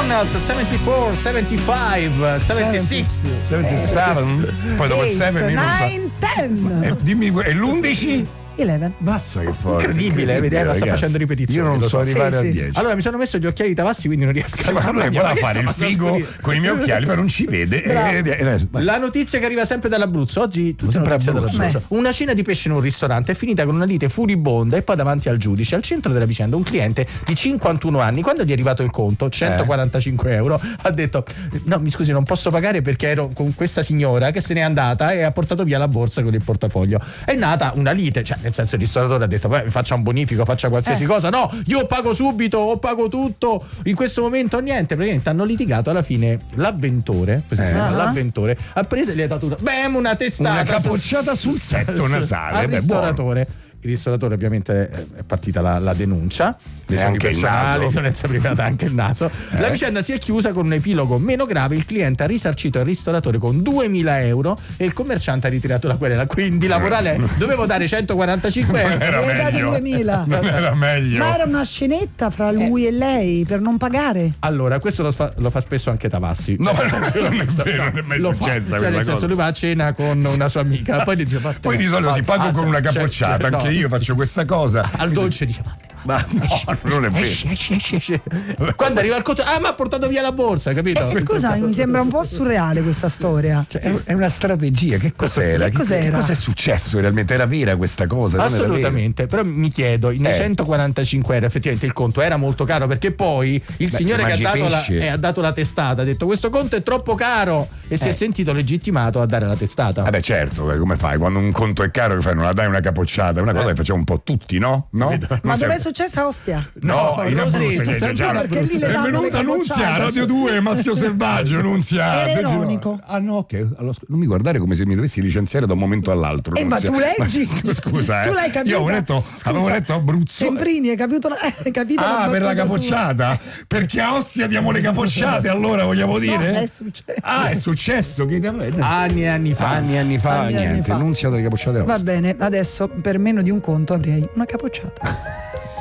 McDonald's, 74, 75, 76, 77, poi dopo il 7 9, 10. dimmi, e l'11? 11. Mazza che forte. incredibile, vediamo, sta facendo ripetizioni. Io non so arrivare a 10. Allora mi sono messo gli occhiali Tavassi, quindi non riesco a Ma lui voleva fare il figo con i miei occhiali, però non ci vede. La notizia che arriva sempre dall'Abruzzo. Oggi tutte notizie dall'Abruzzo. Una cena di pesce in un ristorante è finita con una lite furibonda e poi davanti al giudice. Al centro della vicenda un cliente di 51 anni, quando gli è arrivato il conto, 145 euro, ha detto: no, mi scusi, non posso pagare perché ero con questa signora che se n'è andata e ha portato via la borsa con il portafoglio. È nata una lite, cioè nel senso il ristoratore ha detto: faccia un bonifico, faccia qualsiasi cosa. No, io pago subito, o pago tutto, in questo momento niente. Praticamente hanno litigato, alla fine l'avventore, l'avventore ha preso e gli ha dato una testata, una capocciata sul setto nasale al ristoratore. Il ristoratore, ovviamente è partita la denuncia, lesioni personali, violenza privata, anche il naso. La vicenda si è chiusa con un epilogo meno grave: il cliente ha risarcito il ristoratore con 2.000 euro e il commerciante ha ritirato la querela. Quindi la morale è: dovevo dare 145 euro, avevo dato 2.000. Non era meglio. Ma era una scenetta fra lui e lei per non pagare. Allora, questo lo fa spesso anche Tavassi. No, ma non è vero, non è mai successa. Cioè, nel senso, lui va a cena con una sua amica, poi gli dice: poi di solito si paga con una capocciata, anche io faccio questa cosa. Al dolce dice: ma no, non è vero. Esci. Quando arriva il conto, ma ha portato via la borsa, capito? Scusa, mi sembra un po' surreale questa storia. Cioè, è una strategia. Che cos'era? Che cosa è successo realmente? Era vera questa cosa? Assolutamente. Però mi chiedo, nei 145 euro effettivamente il conto era molto caro, perché poi il signore che ha dato la testata ha detto: questo conto è troppo caro, e si è sentito legittimato a dare la testata. Vabbè, certo, come fai? Quando un conto è caro, che fai? Non la dai una capocciata, è una cosa che facciamo un po' tutti, no? Ma dove è successa a Ostia? No, in Abruzzo, perché lì le è venuta Nunzia, Radio 2, Maschio Selvaggio, Nunzia. Era ironico. Ah no, ok. Allora, non mi guardare come se mi dovessi licenziare da un momento all'altro. Ma tu leggi? Scusa, tu l'hai capito? Io avevo letto Abruzzo. Semprini, hai capito? Ah, per la capocciata? Perché a Ostia diamo le capocciate, allora vogliamo dire? No, è successo. Ah, è successo? Anni e anni fa. Anni fa, niente. Nunzia delle capocciate a Ostia. Va bene, adesso per meno di un conto avrei una capocciata.